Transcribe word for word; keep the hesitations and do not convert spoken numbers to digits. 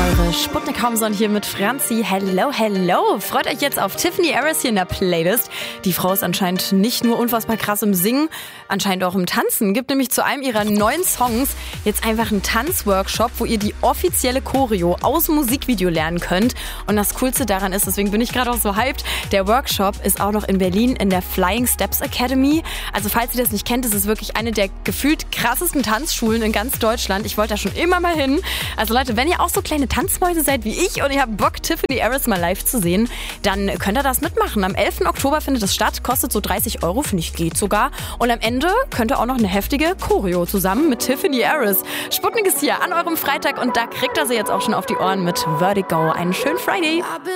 Eure Sputnik Homson hier mit Franzi. Hello, hello. Freut euch jetzt auf Tiffany Harris hier in der Playlist. Die Frau ist anscheinend nicht nur unfassbar krass im Singen, anscheinend auch im Tanzen. Gibt nämlich zu einem ihrer neuen Songs jetzt einfach einen Tanzworkshop, wo ihr die offizielle Choreo aus dem Musikvideo lernen könnt. Und das Coolste daran ist, deswegen bin ich gerade auch so hyped, der Workshop ist auch noch in Berlin in der Flying Steps Academy. Also falls ihr das nicht kennt, das ist wirklich eine der gefühlt krassesten Tanzschulen in ganz Deutschland. Ich wollte da schon immer mal hin. Also Leute, wenn ihr auch so kleine Tanzmäuse seid wie ich und ihr habt Bock, Tiffany Harris mal live zu sehen, dann könnt ihr das mitmachen. Am elften Oktober findet es statt, kostet so dreißig Euro, finde ich geht sogar. Und am Ende könnt ihr auch noch eine heftige Choreo zusammen mit Tiffany Harris. Sputnik ist hier an eurem Freitag und da kriegt ihr sie jetzt auch schon auf die Ohren mit Vertigo. Einen schönen Friday.